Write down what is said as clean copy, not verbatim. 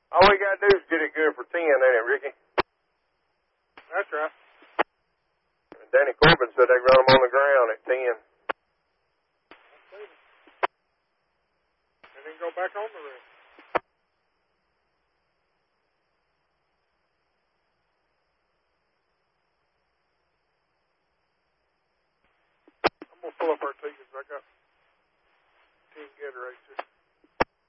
All we got to do is get it good for 10, ain't it, Ricky? That's right. And Danny Corbin said they run them on the ground at 10. And then go back on the roof. I'm going to pull up our tickets. I got 10 Gatorades here.